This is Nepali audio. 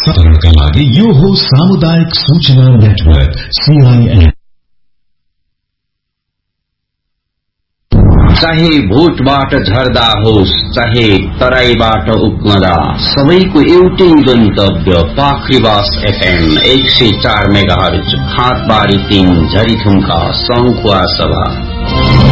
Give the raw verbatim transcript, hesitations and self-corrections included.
साधारणका लागि यो हो सामुदायिक सूचना नेटवर्क सीआईएन। चाहे भोटबाट झर्दा होस् चाहे तराईबाट उक्मदा, सबैको एउटै गन्तव्य पाखरीवास एफएम एक सय चार मेगाहर्ज, खातबारी तीन, झरीथुम्का, सङ्खुवा सभा।